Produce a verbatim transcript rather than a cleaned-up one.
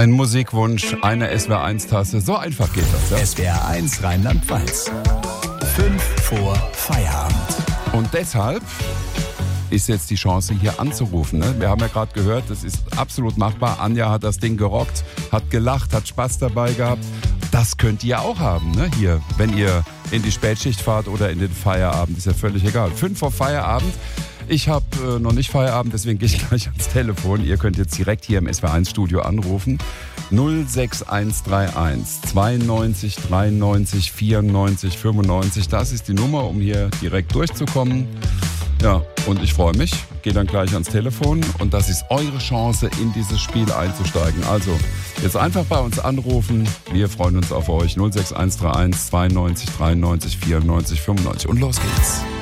Ein Musikwunsch, eine S W R eins Tasse, so einfach geht das. Ja? S W R eins Rheinland-Pfalz. Fünf vor Feierabend. Und deshalb ist jetzt die Chance, hier anzurufen. Ne? Wir haben ja gerade gehört, das ist absolut machbar. Anja hat das Ding gerockt, hat gelacht, hat Spaß dabei gehabt. Das könnt ihr auch haben, ne? Hier, wenn ihr in die Spätschicht fahrt oder in den Feierabend. Ist ja völlig egal. Fünf vor Feierabend. Ich habe äh, noch nicht Feierabend, deswegen gehe ich gleich ans Telefon. Ihr könnt jetzt direkt hier im S W R eins Studio anrufen. null sechs eins drei eins zweiundneunzig dreiundneunzig vierundneunzig fünfundneunzig. Das ist die Nummer, um hier direkt durchzukommen. Ja, und ich freue mich. Gehe dann gleich ans Telefon und das ist eure Chance, in dieses Spiel einzusteigen. Also, jetzt einfach bei uns anrufen. Wir freuen uns auf euch. null sechs eins drei eins zweiundneunzig dreiundneunzig vierundneunzig fünfundneunzig. Und los geht's.